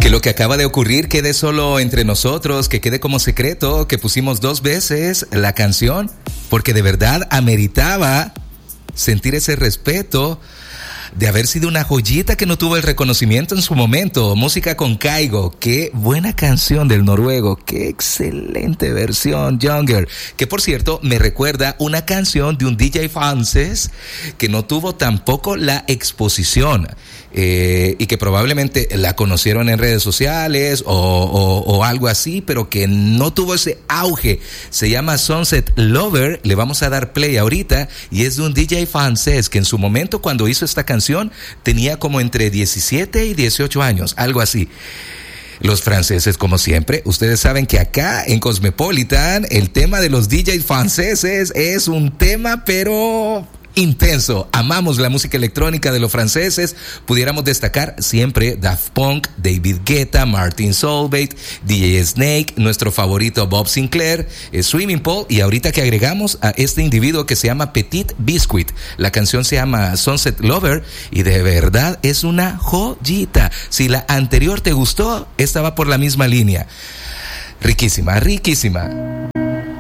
Que lo que acaba de ocurrir quede solo entre nosotros, que quede como secreto, que pusimos 2 veces la canción, porque de verdad ameritaba sentir ese respeto de haber sido una joyita que no tuvo el reconocimiento en su momento. Música con Kygo, qué buena canción del noruego, qué excelente versión, Younger, que por cierto me recuerda una canción de un DJ francés que no tuvo tampoco la exposición y que probablemente la conocieron en redes sociales o algo así, pero que no tuvo ese auge. Se llama Sunset Lover, le vamos a dar play ahorita, y es de un DJ francés que en su momento cuando hizo esta canción tenía como entre 17 y 18 años, algo así. Los franceses, como siempre, ustedes saben que acá en Cosmopolitan el tema de los DJs franceses es un tema pero intenso. Amamos la música electrónica de los franceses. Pudiéramos destacar siempre Daft Punk, David Guetta, Martin Solveig, DJ Snake, nuestro favorito Bob Sinclair, Swimming Pool, y ahorita que agregamos a este individuo que se llama Petit Biscuit. La canción se llama Sunset Lover y de verdad es una joyita. Si la anterior te gustó, esta va por la misma línea. Riquísima, riquísima.